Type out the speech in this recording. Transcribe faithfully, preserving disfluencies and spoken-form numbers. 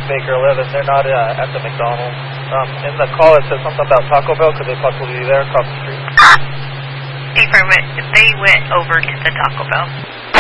Baker eleven. They're not uh, at the McDonald's. Um, in the call it said something about Taco Bell. Could they possibly be there across the street? Affirmative. They went over to the Taco Bell.